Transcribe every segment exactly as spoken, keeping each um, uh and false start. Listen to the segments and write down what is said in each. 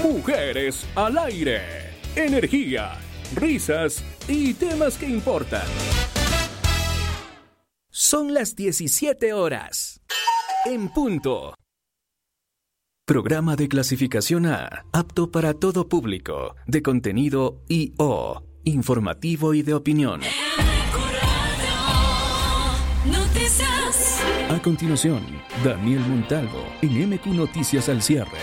Mujeres al aire. Energía, risas y temas que importan. Son las diecisiete horas. En punto. Programa de clasificación A, apto para todo público, de contenido I O, informativo y de opinión. A continuación, Daniel Montalvo en M Q Noticias al cierre.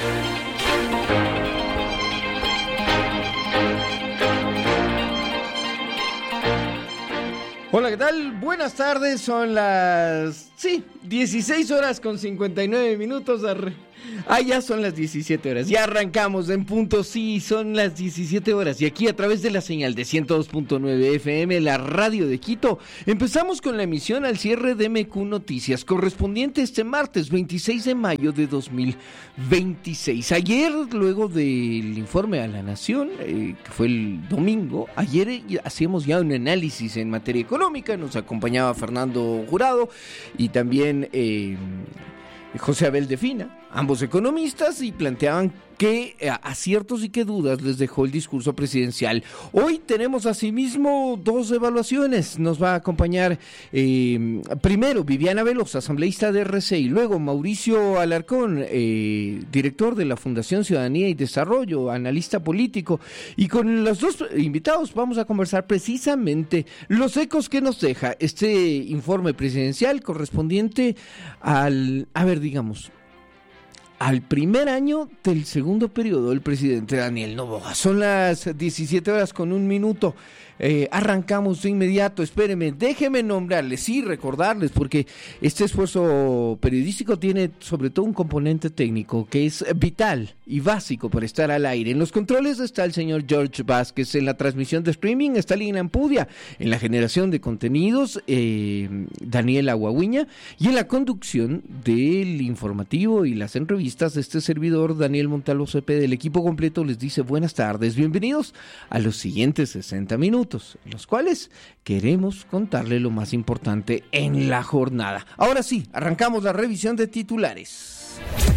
Hola, ¿qué tal? Buenas tardes, son las... sí, dieciséis horas con cincuenta y nueve minutos. Arre... Ah, ya son las diecisiete horas, ya arrancamos en punto, sí, son las diecisiete horas. Y aquí a través de la señal de ciento dos punto nueve F M, la radio de Quito, empezamos con la emisión al cierre de M Q Noticias, correspondiente este martes veintiséis de mayo de dos mil veintiséis. Ayer, luego del informe a la Nación, eh, que fue el domingo, ayer eh, hacíamos ya un análisis en materia económica, nos acompañaba Fernando Jurado y también... Eh, José Abel de Fina, ambos economistas, y planteaban qué aciertos y qué dudas les dejó el discurso presidencial. Hoy tenemos asimismo dos evaluaciones. Nos va a acompañar eh, primero Viviana Veloz, asambleísta de R C I, luego Mauricio Alarcón, eh, director de la Fundación Ciudadanía y Desarrollo, analista político, y con los dos invitados vamos a conversar precisamente los ecos que nos deja este informe presidencial correspondiente al, a ver, digamos, al primer año del segundo periodo del presidente Daniel Noboa. Son las diecisiete horas con un minuto. Eh, arrancamos de inmediato. Espérenme, déjenme nombrarles y recordarles, porque este esfuerzo periodístico tiene sobre todo un componente técnico que es vital y básico para estar al aire. En los controles está el señor George Vázquez, en la transmisión de streaming está Lina Ampudia, en la generación de contenidos eh, Daniela Guaguiña, y en la conducción del informativo y las entrevistas de este servidor Daniel Montalvo C P. Del equipo completo les dice buenas tardes, bienvenidos a los siguientes sesenta minutos, en los cuales queremos contarle lo más importante en la jornada. Ahora sí, arrancamos la revisión de titulares.